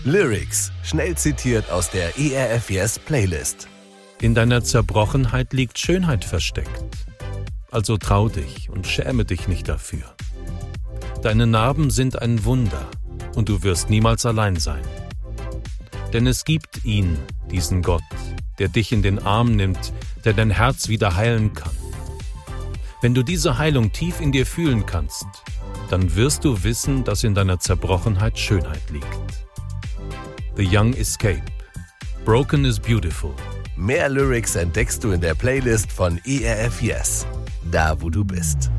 Lyrics, schnell zitiert aus der ERF Yes Playlist. In deiner Zerbrochenheit liegt Schönheit versteckt. Also trau dich und schäme dich nicht dafür. Deine Narben sind ein Wunder und du wirst niemals allein sein. Denn es gibt ihn, diesen Gott, der dich in den Arm nimmt, der dein Herz wieder heilen kann. Wenn du diese Heilung tief in dir fühlen kannst, dann wirst du wissen, dass in deiner Zerbrochenheit Schönheit liegt. The Young Escape. Broken is Beautiful. Mehr Lyrics entdeckst du in der Playlist von ERF Yes, da wo du bist.